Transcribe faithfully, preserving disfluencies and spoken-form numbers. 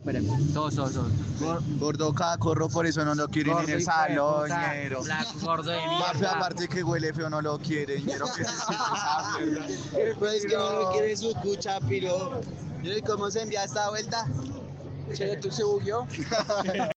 Esperen, todos, todos, todos. Gor- Gordo cacorro, por eso no lo quieren gordo en el hijo de salón, puta, ñero. flaco, gordo de Mafe, mierda. aparte que huele feo, no lo quiere, ñero. Que se siente esa mierda. Pues es que no lo quiere su cucha, piro. ¿Y cómo se envía esta vuelta? Che, ¿tú se bugueó?